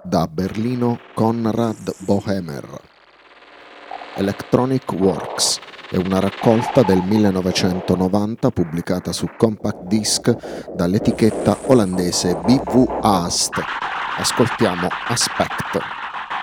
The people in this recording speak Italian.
Da Berlino Konrad Boehmer. Electronic Works è una raccolta del 1990 pubblicata su compact disc dall'etichetta olandese BV Haast. Ascoltiamo Aspect.